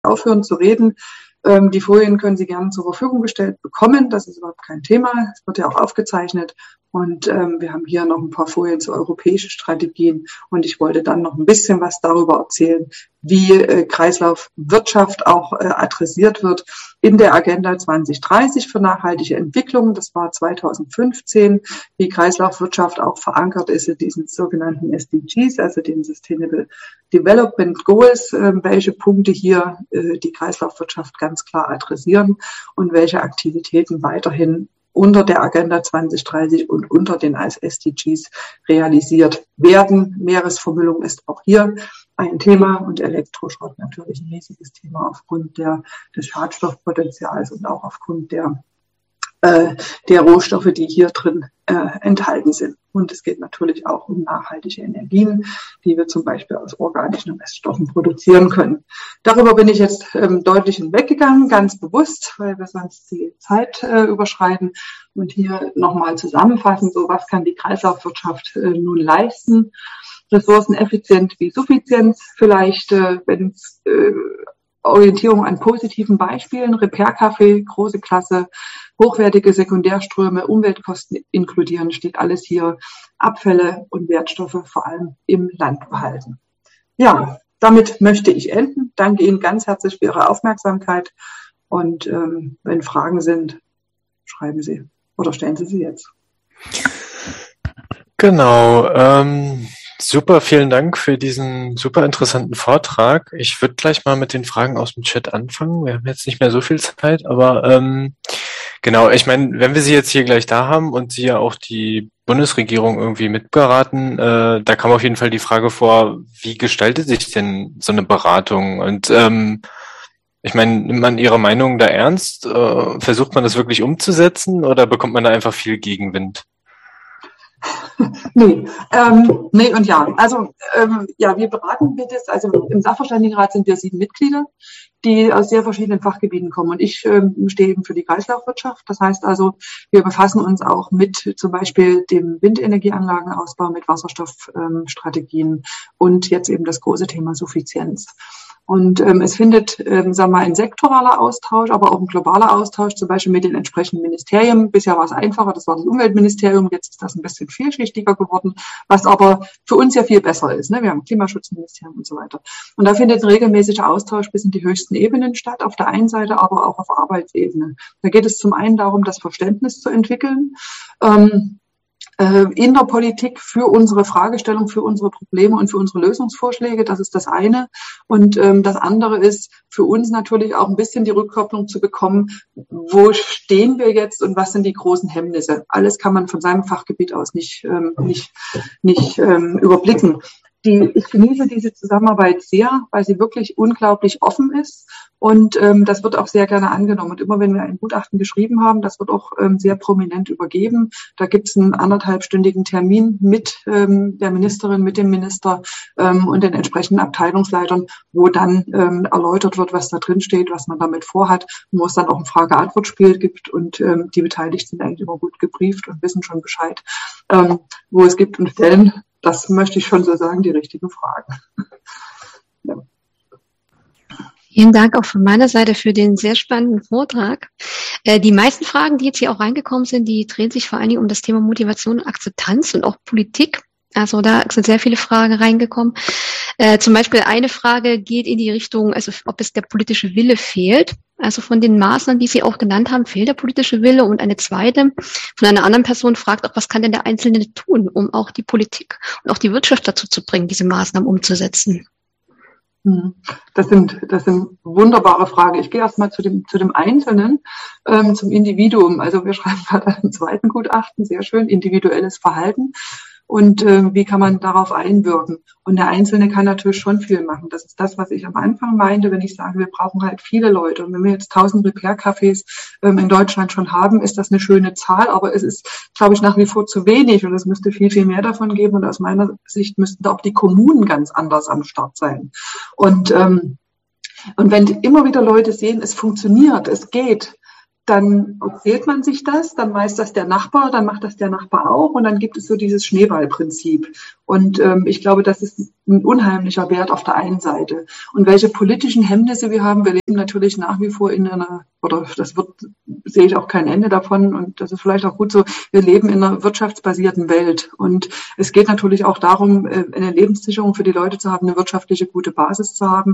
aufhören zu reden. Die Folien können Sie gerne zur Verfügung gestellt bekommen. Das ist überhaupt kein Thema. Es wird ja auch aufgezeichnet. Und wir haben hier noch ein paar Folien zu europäischen Strategien. Und ich wollte dann noch ein bisschen was darüber erzählen, wie Kreislaufwirtschaft auch adressiert wird in der Agenda 2030 für nachhaltige Entwicklung. Das war 2015, wie Kreislaufwirtschaft auch verankert ist in diesen sogenannten SDGs, also den Sustainable Development Goals, welche Punkte hier die Kreislaufwirtschaft ganz klar adressieren und welche Aktivitäten weiterhin unter der Agenda 2030 und unter den SDGs realisiert werden. Meeresvermüllung ist auch hier ein Thema und Elektroschrott natürlich ein riesiges Thema aufgrund des Schadstoffpotenzials und auch aufgrund der Rohstoffe, die hier drin enthalten sind. Und es geht natürlich auch um nachhaltige Energien, die wir zum Beispiel aus organischen Reststoffen produzieren können. Darüber bin ich jetzt deutlich hinweggegangen, ganz bewusst, weil wir sonst die Zeit überschreiten. Und hier nochmal zusammenfassen, so was kann die Kreislaufwirtschaft nun leisten? Ressourceneffizient wie Suffizienz, vielleicht, wenn es Orientierung an positiven Beispielen, Repair-Café, große Klasse, hochwertige Sekundärströme, Umweltkosten inkludieren, steht alles hier, Abfälle und Wertstoffe vor allem im Land behalten. Ja, damit möchte ich enden. Danke Ihnen ganz herzlich für Ihre Aufmerksamkeit und wenn Fragen sind, schreiben Sie oder stellen Sie sie jetzt. Genau, super, vielen Dank für diesen super interessanten Vortrag. Ich würde gleich mal mit den Fragen aus dem Chat anfangen. Wir haben jetzt nicht mehr so viel Zeit, aber genau, ich meine, wenn wir Sie jetzt hier gleich da haben und Sie ja auch die Bundesregierung irgendwie mitberaten, da kam auf jeden Fall die Frage vor, wie gestaltet sich denn so eine Beratung? Und ich meine, nimmt man Ihre Meinung da ernst? Versucht man das wirklich umzusetzen oder bekommt man da einfach viel Gegenwind? Nee und ja. Also ja, wir beraten das. Also im Sachverständigenrat sind wir 7 Mitglieder, die aus sehr verschiedenen Fachgebieten kommen. Und ich stehe eben für die Kreislaufwirtschaft. Das heißt also, wir befassen uns auch mit zum Beispiel dem Windenergieanlagenausbau, mit Wasserstoffstrategien und jetzt eben das große Thema Suffizienz. Und es findet, sagen wir mal, ein sektoraler Austausch, aber auch ein globaler Austausch, zum Beispiel mit den entsprechenden Ministerien. Bisher war es einfacher, das war das Umweltministerium, jetzt ist das ein bisschen vielschichtiger geworden, was aber für uns ja viel besser ist. Ne? Wir haben ein Klimaschutzministerium und so weiter. Und da findet ein regelmäßiger Austausch bis in die höchsten Ebenen statt, auf der einen Seite, aber auch auf Arbeitsebene. Da geht es zum einen darum, das Verständnis zu entwickeln, in der Politik für unsere Fragestellung, für unsere Probleme und für unsere Lösungsvorschläge. Das ist das eine. Und das andere ist für uns natürlich auch ein bisschen die Rückkopplung zu bekommen, wo stehen wir jetzt und was sind die großen Hemmnisse. Alles kann man von seinem Fachgebiet aus nicht überblicken. Ich genieße diese Zusammenarbeit sehr, weil sie wirklich unglaublich offen ist und das wird auch sehr gerne angenommen. Und immer wenn wir ein Gutachten geschrieben haben, das wird auch sehr prominent übergeben. Da gibt es einen 1,5-stündigen Termin mit der Ministerin, mit dem Minister und den entsprechenden Abteilungsleitern, wo dann erläutert wird, was da drin steht, was man damit vorhat, wo es dann auch ein Frage-Antwort-Spiel gibt und die Beteiligten sind eigentlich immer gut gebrieft und wissen schon Bescheid, wo es gibt und stellen. Das möchte ich schon so sagen, die richtigen Fragen. Ja. Vielen Dank auch von meiner Seite für den sehr spannenden Vortrag. Die meisten Fragen, die jetzt hier auch reingekommen sind, die drehen sich vor allen Dingen um das Thema Motivation und Akzeptanz und auch Politik. Also da sind sehr viele Fragen reingekommen. Zum Beispiel eine Frage geht in die Richtung, also ob es der politische Wille fehlt. Also von den Maßnahmen, die Sie auch genannt haben, fehlt der politische Wille. Und eine zweite von einer anderen Person fragt auch, was kann denn der Einzelne tun, um auch die Politik und auch die Wirtschaft dazu zu bringen, diese Maßnahmen umzusetzen? Das sind wunderbare Fragen. Ich gehe erstmal zu dem Einzelnen, zum Individuum. Also wir schreiben gerade einen zweiten Gutachten, sehr schön, individuelles Verhalten. Und wie kann man darauf einwirken? Und der Einzelne kann natürlich schon viel machen. Das ist das, was ich am Anfang meinte, wenn ich sage, wir brauchen halt viele Leute. Und wenn wir jetzt 1000 Repair-Cafés in Deutschland schon haben, ist das eine schöne Zahl. Aber es ist, glaube ich, nach wie vor zu wenig. Und es müsste viel, viel mehr davon geben. Und aus meiner Sicht müssten da auch die Kommunen ganz anders am Start sein. Und wenn immer wieder Leute sehen, es funktioniert, es geht, dann erzählt man sich das, dann weiß das der Nachbar, dann macht das der Nachbar auch und dann gibt es so dieses Schneeballprinzip. Und ich glaube, das ist ein unheimlicher Wert auf der einen Seite. Und welche politischen Hemmnisse wir haben, wir leben natürlich nach wie vor in einer, oder sehe ich auch kein Ende davon und das ist vielleicht auch gut so, wir leben in einer wirtschaftsbasierten Welt. Und es geht natürlich auch darum, eine Lebenssicherung für die Leute zu haben, eine wirtschaftliche gute Basis zu haben,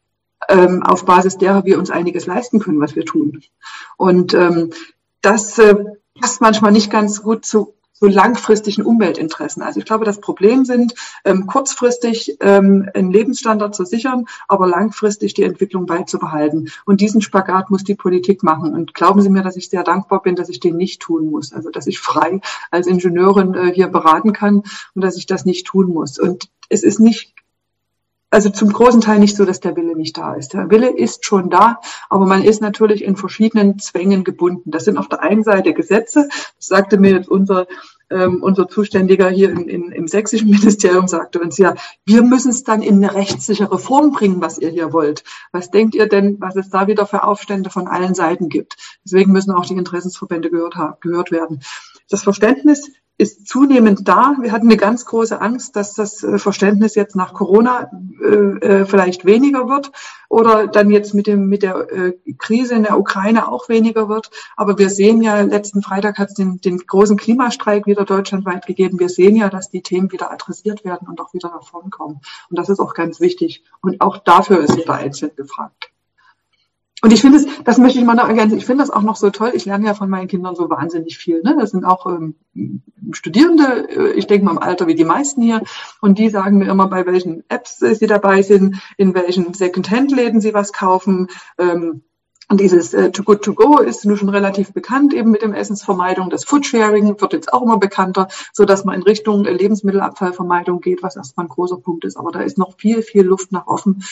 auf Basis derer wir uns einiges leisten können, was wir tun. Und das passt manchmal nicht ganz gut zu langfristigen Umweltinteressen. Also ich glaube, das Problem sind, kurzfristig einen Lebensstandard zu sichern, aber langfristig die Entwicklung beizubehalten. Und diesen Spagat muss die Politik machen. Und glauben Sie mir, dass ich sehr dankbar bin, dass ich den nicht tun muss. Also dass ich frei als Ingenieurin hier beraten kann und dass ich das nicht tun muss. Und es ist nicht, also zum großen Teil nicht so, dass der Wille nicht da ist. Der Wille ist schon da, aber man ist natürlich in verschiedenen Zwängen gebunden. Das sind auf der einen Seite Gesetze, das sagte mir jetzt unser Zuständiger hier im sächsischen Ministerium, sagte uns ja, wir müssen es dann in eine rechtssichere Form bringen, was ihr hier wollt. Was denkt ihr denn, was es da wieder für Aufstände von allen Seiten gibt? Deswegen müssen auch die Interessensverbände gehört werden. Das Verständnis ist zunehmend da. Wir hatten eine ganz große Angst, dass das Verständnis jetzt nach Corona vielleicht weniger wird oder dann jetzt mit der Krise in der Ukraine auch weniger wird. Aber wir sehen ja, letzten Freitag hat es den großen Klimastreik wieder deutschlandweit gegeben. Wir sehen ja, dass die Themen wieder adressiert werden und auch wieder nach vorn kommen. Und das ist auch ganz wichtig. Und auch dafür ist jeder Einzelne gefragt. Und ich finde das möchte ich mal noch ergänzen, ich finde das auch noch so toll, ich lerne ja von meinen Kindern so wahnsinnig viel, ne? Das sind auch Studierende, ich denke mal im Alter wie die meisten hier, und die sagen mir immer, bei welchen Apps sie dabei sind, in welchen Second-Hand-Läden sie was kaufen. Und dieses Too Good To Go ist nun schon relativ bekannt, eben mit dem Essensvermeidung. Das Foodsharing wird jetzt auch immer bekannter, so dass man in Richtung Lebensmittelabfallvermeidung geht, was erstmal ein großer Punkt ist. Aber da ist noch viel, viel Luft nach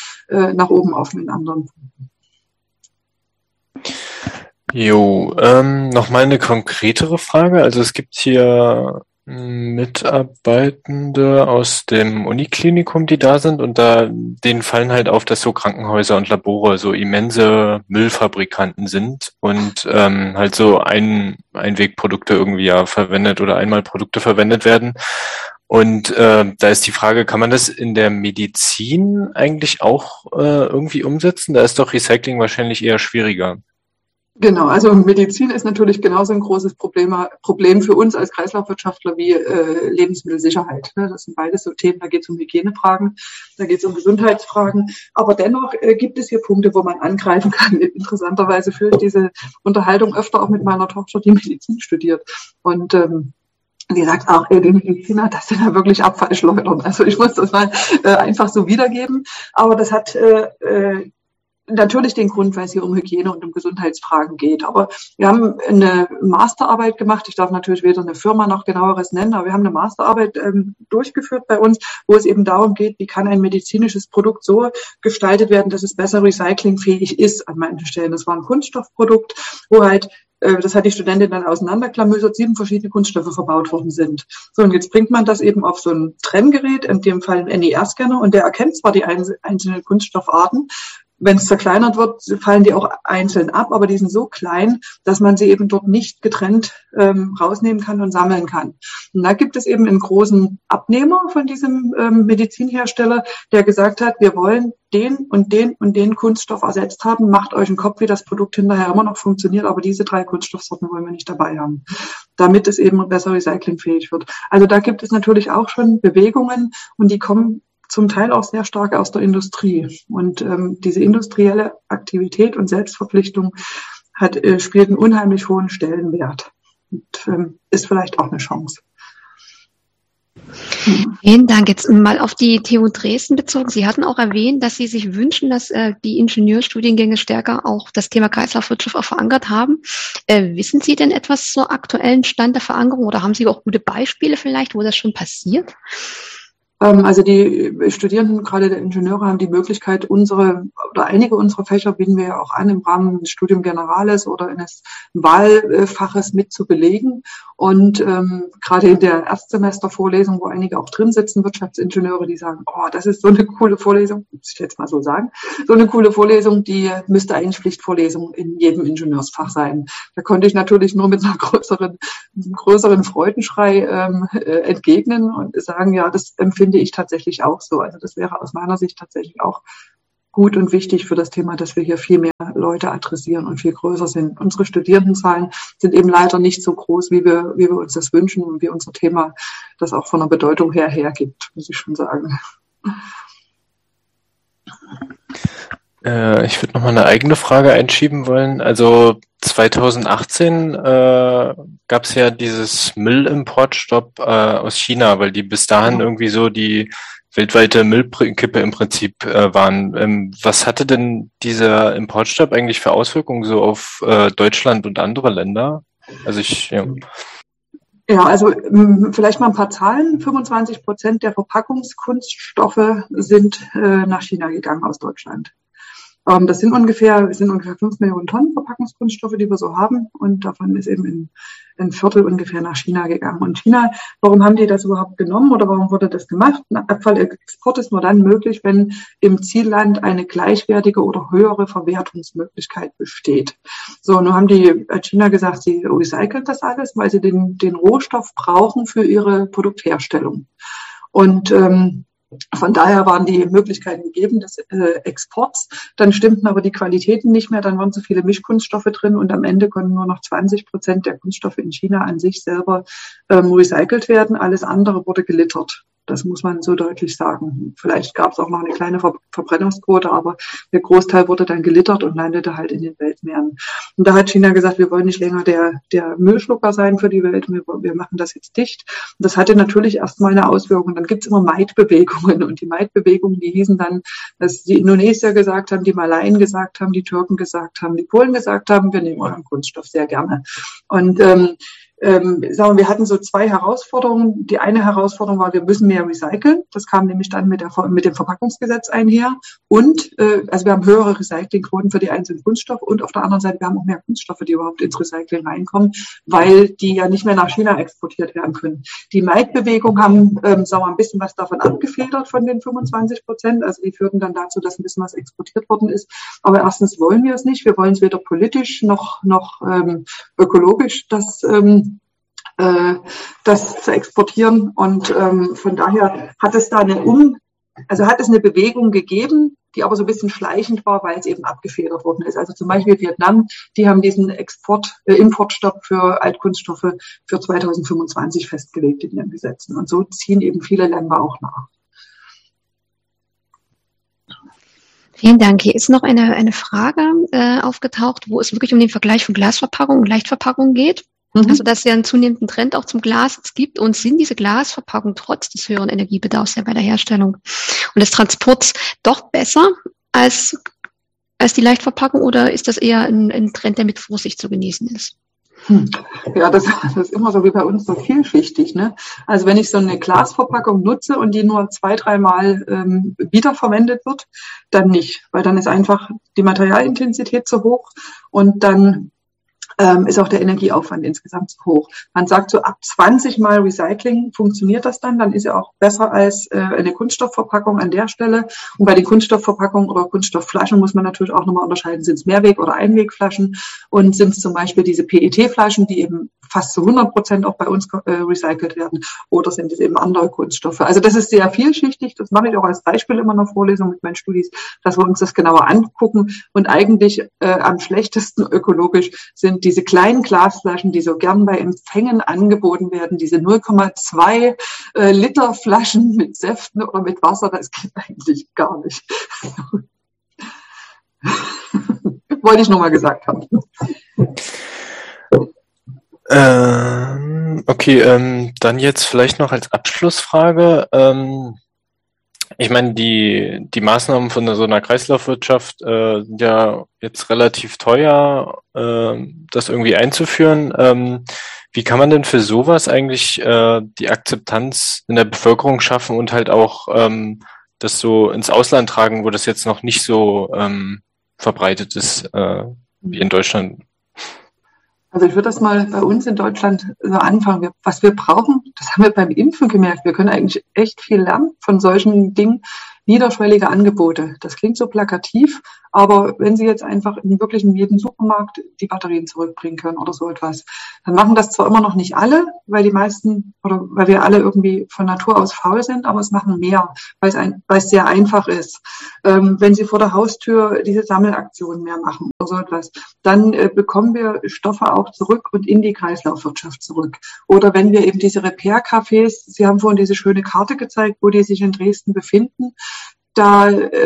oben offen in anderen Punkten. Jo, nochmal eine konkretere Frage. Also es gibt hier Mitarbeitende aus dem Uniklinikum, die da sind und denen fallen halt auf, dass so Krankenhäuser und Labore so immense Müllfabrikanten sind und halt so Einwegprodukte irgendwie ja verwendet oder Einmalprodukte verwendet werden. Und da ist die Frage, kann man das in der Medizin eigentlich auch irgendwie umsetzen? Da ist doch Recycling wahrscheinlich eher schwieriger. Genau, also Medizin ist natürlich genauso ein großes Problem für uns als Kreislaufwirtschaftler wie Lebensmittelsicherheit. Das sind beides so Themen, da geht es um Hygienefragen, da geht es um Gesundheitsfragen. Aber dennoch gibt es hier Punkte, wo man angreifen kann. Interessanterweise führe ich diese Unterhaltung öfter auch mit meiner Tochter, die Medizin studiert. Und die sagt auch, die Mediziner, das sind ja wirklich Abfallschleudern. Also ich muss das mal einfach so wiedergeben. Aber das hat natürlich den Grund, weil es hier um Hygiene und um Gesundheitsfragen geht. Aber wir haben eine Masterarbeit gemacht. Ich darf natürlich weder eine Firma noch genaueres nennen, aber wir haben eine Masterarbeit durchgeführt bei uns, wo es eben darum geht, wie kann ein medizinisches Produkt so gestaltet werden, dass es besser recyclingfähig ist an manchen Stellen. Das war ein Kunststoffprodukt, wo halt das hat die Studentin dann auseinanderklamüsert, 7 verschiedene Kunststoffe verbaut worden sind. So, und jetzt bringt man das eben auf so ein Trenngerät, in dem Fall ein NIR-Scanner, und der erkennt zwar die einzelnen Kunststoffarten. Wenn es zerkleinert wird, fallen die auch einzeln ab, aber die sind so klein, dass man sie eben dort nicht getrennt rausnehmen kann und sammeln kann. Und da gibt es eben einen großen Abnehmer von diesem Medizinhersteller, der gesagt hat, wir wollen den und den und den Kunststoff ersetzt haben, macht euch einen Kopf, wie das Produkt hinterher immer noch funktioniert, aber diese 3 Kunststoffsorten wollen wir nicht dabei haben, damit es eben besser recyclingfähig wird. Also da gibt es natürlich auch schon Bewegungen und die kommen zum Teil auch sehr stark aus der Industrie. Und diese industrielle Aktivität und Selbstverpflichtung spielt einen unheimlich hohen Stellenwert und ist vielleicht auch eine Chance. Vielen Dank. Jetzt mal auf die TU Dresden bezogen. Sie hatten auch erwähnt, dass Sie sich wünschen, dass die Ingenieurstudiengänge stärker auch das Thema Kreislaufwirtschaft auch verankert haben. Wissen Sie denn etwas zur aktuellen Stand der Verankerung oder haben Sie auch gute Beispiele vielleicht, wo das schon passiert? Also die Studierenden, gerade der Ingenieure, haben die Möglichkeit, einige unserer Fächer bieten wir ja auch an, im Rahmen des Studium Generales oder eines Wahlfaches mit zu belegen. Und gerade in der Erstsemestervorlesung, wo einige auch drin sitzen, Wirtschaftsingenieure, die sagen, oh, das ist so eine coole Vorlesung, muss ich jetzt mal so sagen, so eine coole Vorlesung, die müsste eigentlich Pflichtvorlesung in jedem Ingenieursfach sein. Da konnte ich natürlich nur mit einem größeren Freudenschrei entgegnen und sagen, ja, das empfinde ich tatsächlich auch so. Also das wäre aus meiner Sicht tatsächlich auch gut und wichtig für das Thema, dass wir hier viel mehr Leute adressieren und viel größer sind. Unsere Studierendenzahlen sind eben leider nicht so groß, wie wir uns das wünschen und wie unser Thema das auch von der Bedeutung her hergibt, muss ich schon sagen. Ich würde noch mal eine eigene Frage einschieben wollen. Also 2018 gab es ja dieses Müllimportstopp aus China, weil die bis dahin irgendwie so die weltweite Müllkippe im Prinzip waren. Was hatte denn dieser Importstopp eigentlich für Auswirkungen so auf Deutschland und andere Länder? Also Ja, also vielleicht mal ein paar Zahlen. 25% der Verpackungskunststoffe sind nach China gegangen aus Deutschland. Das sind ungefähr 5 Millionen Tonnen Verpackungskunststoffe, die wir so haben. Und davon ist eben ein Viertel ungefähr nach China gegangen. Und China, warum haben die das überhaupt genommen oder warum wurde das gemacht? Ein Abfallexport ist nur dann möglich, wenn im Zielland eine gleichwertige oder höhere Verwertungsmöglichkeit besteht. So, nun haben die China gesagt, sie recyceln das alles, weil sie den Rohstoff brauchen für ihre Produktherstellung. Und von daher waren die Möglichkeiten gegeben des Exports. Dann stimmten aber die Qualitäten nicht mehr. Dann waren zu viele Mischkunststoffe drin und am Ende konnten nur noch 20% der Kunststoffe in China an sich selber recycelt werden. Alles andere wurde gelittert. Das muss man so deutlich sagen. Vielleicht gab es auch noch eine kleine Verbrennungsquote, aber der Großteil wurde dann gelittert und landete halt in den Weltmeeren. Und da hat China gesagt, wir wollen nicht länger der Müllschlucker sein für die Welt, wir machen das jetzt dicht. Und das hatte natürlich erstmal eine Auswirkung. Dann gibt es immer Meidbewegungen und die Meidbewegungen, die hießen dann, dass die Indonesier gesagt haben, die Malaien gesagt haben, die Türken gesagt haben, die Polen gesagt haben, wir nehmen euren Kunststoff sehr gerne. Und wir hatten so zwei Herausforderungen. Die eine Herausforderung war, wir müssen mehr recyceln. Das kam nämlich dann mit dem Verpackungsgesetz einher. Und also wir haben höhere Recyclingquoten für die einzelnen Kunststoffe und auf der anderen Seite, wir haben auch mehr Kunststoffe, die überhaupt ins Recycling reinkommen, weil die ja nicht mehr nach China exportiert werden können. Die Meidbewegung haben ein bisschen was davon abgefedert von den 25%. Also die führten dann dazu, dass ein bisschen was exportiert worden ist. Aber erstens wollen wir es nicht. Wir wollen es weder politisch noch ökologisch, das zu exportieren. Und von daher hat es da eine Bewegung gegeben, die aber so ein bisschen schleichend war, weil es eben abgefedert worden ist. Also zum Beispiel Vietnam, die haben diesen Importstopp für Altkunststoffe für 2025 festgelegt in ihren Gesetzen. Und so ziehen eben viele Länder auch nach. Vielen Dank. Hier ist noch eine Frage aufgetaucht, wo es wirklich um den Vergleich von Glasverpackung und Leichtverpackung geht. Also, dass es ja einen zunehmenden Trend auch zum Glas gibt. Und sind diese Glasverpackungen trotz des höheren Energiebedarfs ja bei der Herstellung und des Transports doch besser als die Leichtverpackung, oder ist das eher ein Trend, der mit Vorsicht zu genießen ist? Ja, das ist immer so wie bei uns so vielschichtig, ne? Also wenn ich so eine Glasverpackung nutze und die nur 2-3 Mal wiederverwendet wird, dann nicht, weil dann ist einfach die Materialintensität zu hoch und dann ist auch der Energieaufwand insgesamt zu hoch. Man sagt so, ab 20 Mal Recycling funktioniert das dann ist ja auch besser als eine Kunststoffverpackung an der Stelle. Und bei den Kunststoffverpackungen oder Kunststoffflaschen muss man natürlich auch nochmal unterscheiden, sind es Mehrweg- oder Einwegflaschen und sind es zum Beispiel diese PET-Flaschen, die eben fast zu 100% auch bei uns recycelt werden, oder sind es eben andere Kunststoffe. Also das ist sehr vielschichtig, das mache ich auch als Beispiel immer in der Vorlesung mit meinen Studis, dass wir uns das genauer angucken und eigentlich am schlechtesten ökologisch sind diese kleinen Glasflaschen, die so gern bei Empfängen angeboten werden, diese 0,2 Liter Flaschen mit Säften oder mit Wasser, das geht eigentlich gar nicht. Wollte ich nur mal gesagt haben. Okay, dann jetzt vielleicht noch als Abschlussfrage. Ich meine, die Maßnahmen von so einer Kreislaufwirtschaft sind ja jetzt relativ teuer, das irgendwie einzuführen. Wie kann man denn für sowas eigentlich die Akzeptanz in der Bevölkerung schaffen und halt auch das so ins Ausland tragen, wo das jetzt noch nicht so verbreitet ist wie in Deutschland? Also ich würde das mal bei uns in Deutschland so anfangen. Was wir brauchen, das haben wir beim Impfen gemerkt. Wir können eigentlich echt viel lernen von solchen Dingen. Niederschwellige Angebote. Das klingt so plakativ, aber wenn Sie jetzt einfach wirklich in jedem Supermarkt die Batterien zurückbringen können oder so etwas, dann machen das zwar immer noch nicht alle, weil die meisten oder weil wir alle irgendwie von Natur aus faul sind, aber es machen mehr, weil es sehr einfach ist. Wenn Sie vor der Haustür diese Sammelaktionen mehr machen oder so etwas, dann bekommen wir Stoffe auch zurück und in die Kreislaufwirtschaft zurück. Oder wenn wir eben diese Repair-Cafés, Sie haben vorhin diese schöne Karte gezeigt, wo die sich in Dresden befinden, da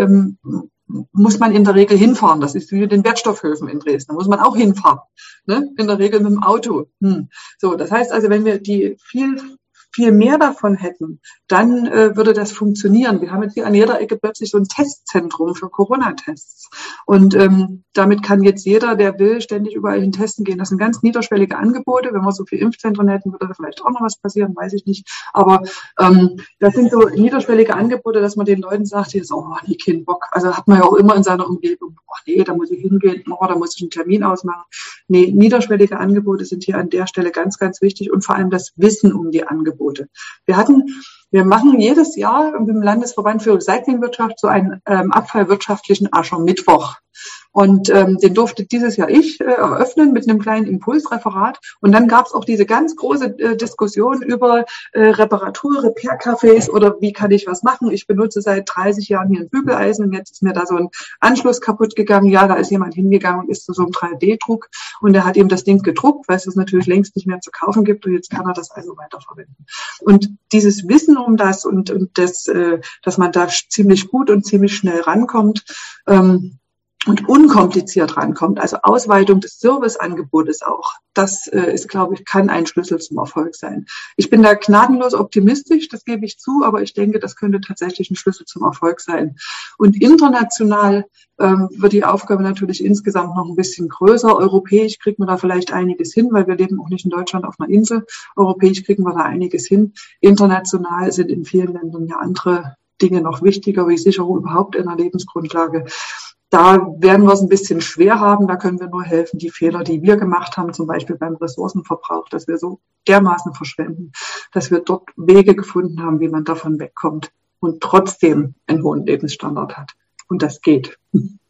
muss man in der Regel hinfahren. Das ist wie mit den Wertstoffhöfen in Dresden. Da muss man auch hinfahren. Ne? In der Regel mit dem Auto. So, das heißt also, wenn wir die viel mehr davon hätten, dann würde das funktionieren. Wir haben jetzt hier an jeder Ecke plötzlich so ein Testzentrum für Corona-Tests. Und damit kann jetzt jeder, der will, ständig überall hin testen gehen. Das sind ganz niederschwellige Angebote. Wenn wir so viele Impfzentren hätten, würde da vielleicht auch noch was passieren, weiß ich nicht. Aber das sind so niederschwellige Angebote, dass man den Leuten sagt, hier ist nie kein Bock. Also hat man ja auch immer in seiner Umgebung, da muss ich hingehen, da muss ich einen Termin ausmachen. Nee, niederschwellige Angebote sind hier an der Stelle ganz, ganz wichtig und vor allem das Wissen um die Angebote. Wir machen jedes Jahr mit dem Landesverband für Recyclingwirtschaft so einen abfallwirtschaftlichen Aschermittwoch. Und den durfte dieses Jahr ich eröffnen mit einem kleinen Impulsreferat. Und dann gab es auch diese ganz große Diskussion über Reparatur, Repair-Cafés oder wie kann ich was machen. Ich benutze seit 30 Jahren hier ein Bügeleisen und jetzt ist mir da so ein Anschluss kaputt gegangen. Ja, da ist jemand hingegangen und ist zu so einem 3D-Druck und der hat ihm das Ding gedruckt, weil es das natürlich längst nicht mehr zu kaufen gibt und jetzt kann er das also weiterverwenden. Und dieses Wissen um das und das, dass man da ziemlich gut und ziemlich schnell rankommt, und unkompliziert rankommt, also Ausweitung des Serviceangebotes auch. Das ist, glaube ich, kann ein Schlüssel zum Erfolg sein. Ich bin da gnadenlos optimistisch, das gebe ich zu, aber ich denke, das könnte tatsächlich ein Schlüssel zum Erfolg sein. Und international wird die Aufgabe natürlich insgesamt noch ein bisschen größer. Europäisch kriegt man da vielleicht einiges hin, weil wir leben auch nicht in Deutschland auf einer Insel. Europäisch kriegen wir da einiges hin. International sind in vielen Ländern ja andere Dinge noch wichtiger, wie Sicherung überhaupt einer Lebensgrundlage. Da werden wir es ein bisschen schwer haben. Da können wir nur helfen, die Fehler, die wir gemacht haben, zum Beispiel beim Ressourcenverbrauch, dass wir so dermaßen verschwenden, dass wir dort Wege gefunden haben, wie man davon wegkommt und trotzdem einen hohen Lebensstandard hat. Und das geht.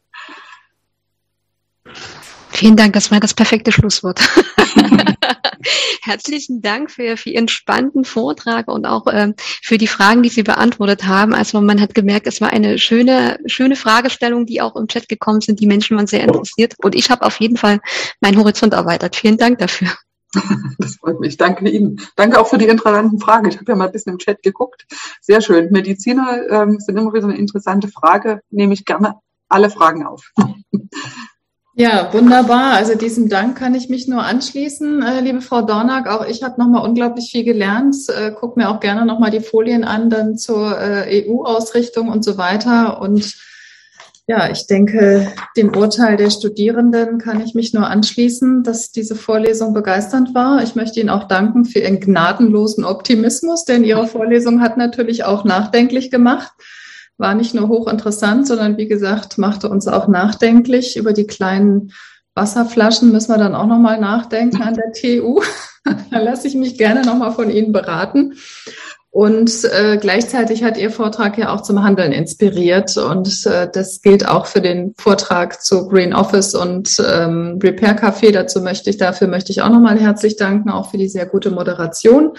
Vielen Dank, das war das perfekte Schlusswort. Herzlichen Dank für Ihren spannenden Vortrag und auch für die Fragen, die Sie beantwortet haben. Also man hat gemerkt, es war eine schöne Fragestellung, die auch im Chat gekommen sind. Die Menschen waren sehr interessiert und ich habe auf jeden Fall meinen Horizont erweitert. Vielen Dank dafür. Das freut mich. Danke Ihnen. Danke auch für die interessanten Fragen. Ich habe ja mal ein bisschen im Chat geguckt. Sehr schön. Mediziner sind immer wieder eine interessante Frage. Nehme ich gerne alle Fragen auf. Ja, wunderbar. Also diesem Dank kann ich mich nur anschließen, liebe Frau Dornak. Auch ich habe nochmal unglaublich viel gelernt. Guck mir auch gerne nochmal die Folien an, dann zur EU-Ausrichtung und so weiter. Und ja, ich denke, dem Urteil der Studierenden kann ich mich nur anschließen, dass diese Vorlesung begeisternd war. Ich möchte Ihnen auch danken für Ihren gnadenlosen Optimismus, denn Ihre Vorlesung hat natürlich auch nachdenklich gemacht. War nicht nur hochinteressant, sondern wie gesagt, machte uns auch nachdenklich. Über die kleinen Wasserflaschen müssen wir dann auch nochmal nachdenken an der TU. Da lasse ich mich gerne nochmal von Ihnen beraten. Und gleichzeitig hat Ihr Vortrag ja auch zum Handeln inspiriert. Und das gilt auch für den Vortrag zu Green Office und Repair Café. Dafür möchte ich auch nochmal herzlich danken, auch für die sehr gute Moderation.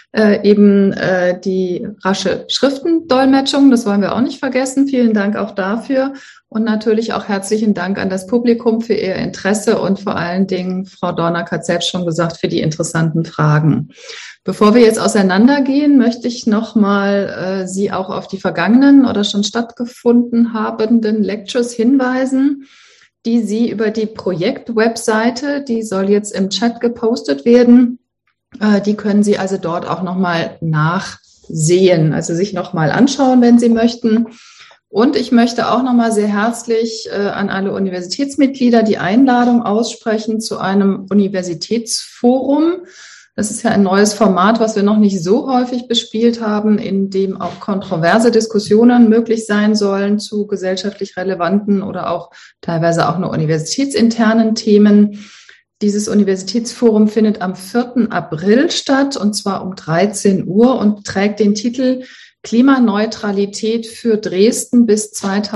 Die rasche Schriftendolmetschung, das wollen wir auch nicht vergessen. Vielen Dank auch dafür und natürlich auch herzlichen Dank an das Publikum für Ihr Interesse und vor allen Dingen, Frau Dornak hat selbst schon gesagt, für die interessanten Fragen. Bevor wir jetzt auseinandergehen, möchte ich nochmal Sie auch auf die vergangenen oder schon stattgefunden habenden Lectures hinweisen, die Sie über die Projektwebseite, die soll jetzt im Chat gepostet werden, die können Sie also dort auch nochmal sehen, also sich nochmal anschauen, wenn Sie möchten. Und ich möchte auch nochmal sehr herzlich an alle Universitätsmitglieder die Einladung aussprechen zu einem Universitätsforum. Das ist ja ein neues Format, was wir noch nicht so häufig bespielt haben, in dem auch kontroverse Diskussionen möglich sein sollen zu gesellschaftlich relevanten oder auch teilweise auch nur universitätsinternen Themen. Dieses Universitätsforum findet am 4. April statt, und zwar um 13 Uhr und trägt den Titel Klimaneutralität für Dresden bis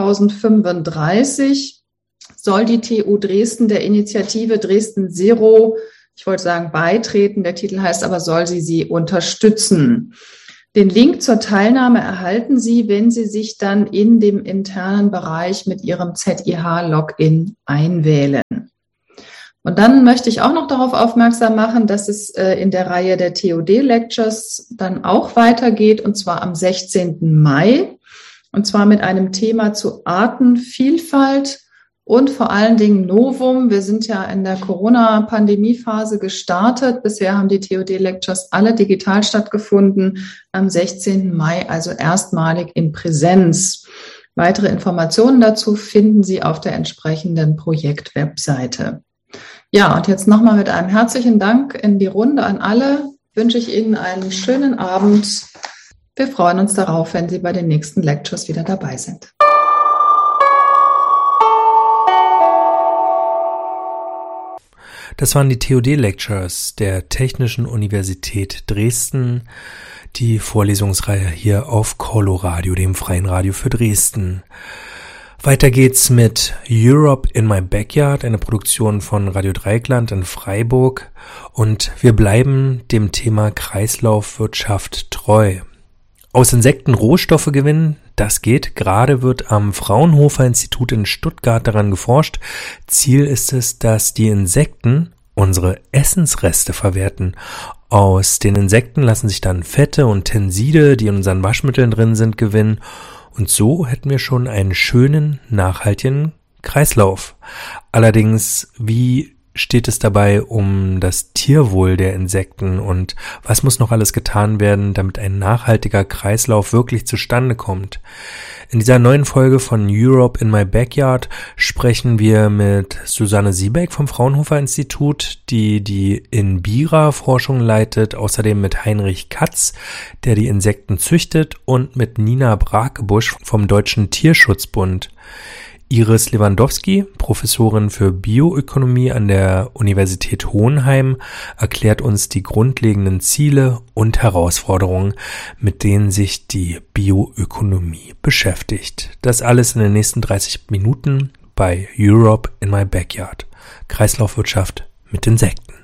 2035. Soll die TU Dresden der Initiative Dresden Zero, ich wollte sagen beitreten, der Titel heißt aber, soll sie unterstützen. Den Link zur Teilnahme erhalten Sie, wenn Sie sich dann in dem internen Bereich mit Ihrem ZIH-Login einwählen. Und dann möchte ich auch noch darauf aufmerksam machen, dass es in der Reihe der TOD-Lectures dann auch weitergeht, und zwar am 16. Mai, und zwar mit einem Thema zu Artenvielfalt und vor allen Dingen Novum. Wir sind ja in der Corona-Pandemie-Phase gestartet. Bisher haben die TOD-Lectures alle digital stattgefunden, am 16. Mai also erstmalig in Präsenz. Weitere Informationen dazu finden Sie auf der entsprechenden Projektwebseite. Ja, und jetzt nochmal mit einem herzlichen Dank in die Runde an alle. Wünsche ich Ihnen einen schönen Abend. Wir freuen uns darauf, wenn Sie bei den nächsten Lectures wieder dabei sind. Das waren die TOD-Lectures der Technischen Universität Dresden, die Vorlesungsreihe hier auf Coloradio, dem freien Radio für Dresden. Weiter geht's mit Europe in My Backyard, eine Produktion von Radio Dreieckland in Freiburg, und wir bleiben dem Thema Kreislaufwirtschaft treu. Aus Insekten Rohstoffe gewinnen, das geht. Gerade wird am Fraunhofer Institut in Stuttgart daran geforscht. Ziel ist es, dass die Insekten unsere Essensreste verwerten. Aus den Insekten lassen sich dann Fette und Tenside, die in unseren Waschmitteln drin sind, gewinnen. Und so hätten wir schon einen schönen, nachhaltigen Kreislauf. Allerdings, wie steht es dabei um das Tierwohl der Insekten und was muss noch alles getan werden, damit ein nachhaltiger Kreislauf wirklich zustande kommt? In dieser neuen Folge von Europe in My Backyard sprechen wir mit Susanne Siebeck vom Fraunhofer Institut, die INBIRA-Forschung leitet, außerdem mit Heinrich Katz, der die Insekten züchtet, und mit Nina Brakebusch vom Deutschen Tierschutzbund. Iris Lewandowski, Professorin für Bioökonomie an der Universität Hohenheim, erklärt uns die grundlegenden Ziele und Herausforderungen, mit denen sich die Bioökonomie beschäftigt. Das alles in den nächsten 30 Minuten bei Europe in My Backyard. Kreislaufwirtschaft mit Insekten.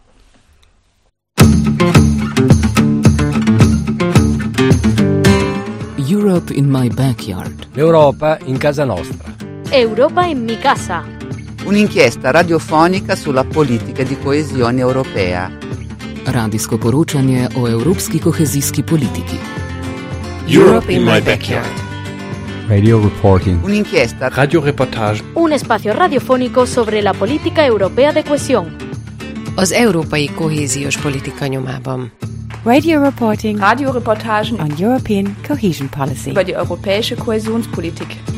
Europe in My Backyard. L'Europa in casa nostra. Europa in mi casa. Un'inchiesta radiofonica sulla politica di coesione europea. Radijsko poročanje o evropski kohezijski politiki. Europe in my backyard. Radio reporting. Un'inchiesta radioreportage. Un espacio radiofónico sobre la política europea de cohesión. Az európai kohéziós politika nyomában. Radio reporting. Radioreportagen on European cohesion policy. Über die europäische Kohäsionspolitik.